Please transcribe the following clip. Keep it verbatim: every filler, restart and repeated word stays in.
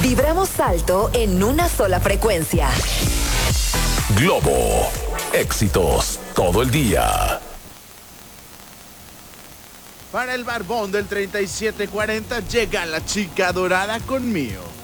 Vibramos alto en una sola frecuencia. Globo. Éxitos todo el día. Para el barbón del treinta y siete cuarenta llega la chica dorada con Mío.